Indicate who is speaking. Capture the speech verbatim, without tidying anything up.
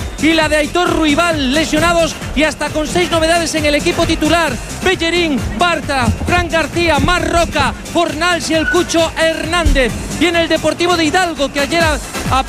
Speaker 1: Guille y la de Aitor Ruibal lesionados, y hasta con seis novedades en el equipo titular: Bellerín, Bartra, Fran García, Mar Roca, Fornals y el Cucho Hernández. Y en el Deportivo de Hidalgo, que ayer a, a